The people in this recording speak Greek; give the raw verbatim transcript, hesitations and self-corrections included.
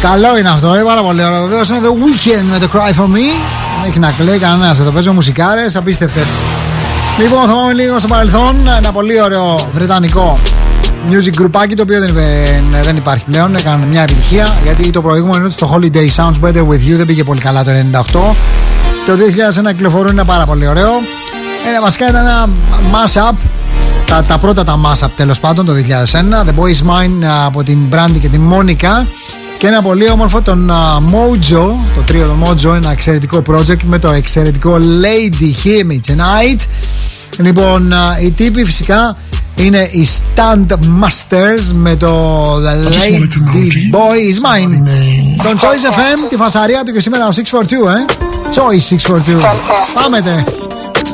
Καλό είναι αυτό, ε, πάρα πολύ ωραίο. Βεβαίως είναι The Weeknd με το Cry For Me. Δεν έχει να κλαίει κανένας εδώ, παίζουμε μουσικάρες απίστευτες. Λοιπόν, θα πάμε λίγο στο παρελθόν. Ένα πολύ ωραίο βρετανικό music γκρουπάκι, το οποίο δεν, δεν υπάρχει πλέον. Έκανε μια επιτυχία, γιατί το προηγούμενο είναι το Holiday Sounds Better With You. Δεν πήγε πολύ καλά το ενενήντα οκτώ. Το δύο χιλιάδες ένα κυκλοφορούν, είναι πάρα πολύ ωραίο. Ε, βασικά ήταν ένα mash-up. Τα, τα πρώτα τα mash-up τέλος πάντων το δύο χιλιάδες ένα. The Boy Is Mine από την Brandy και την Monica. Και ένα πολύ όμορφο τον uh, Mojo, το τρίο των Mojo, ένα εξαιρετικό project με το εξαιρετικό Lady Hear Me Tonight. Λοιπόν, uh, οι τύποι φυσικά είναι οι Stand Masters με το The Lady Boy Is Mine. Τον Choice εφ εμ, τη φασαρία του και σήμερα ο έξι φορ δύο, ε. Choice έξι φορ δύο. Πάμε τε.